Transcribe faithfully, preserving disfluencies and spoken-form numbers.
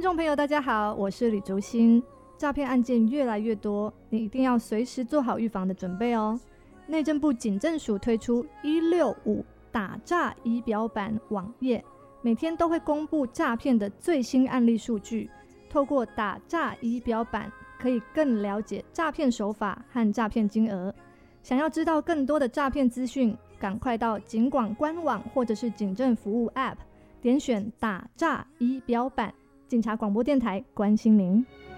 众朋友大家好，我是李竹欣。诈骗案件越来越多，你一定要随时做好预防的准备哦。内政部警政署推出一六五打诈仪表板网页，每天都会公布诈骗的最新案例数据，透过打诈仪表板可以更了解诈骗手法和诈骗金额。想要知道更多的诈骗资讯，赶快到警广官网或者是警政服务 App 点选打诈仪表板。警察广播电台关心您。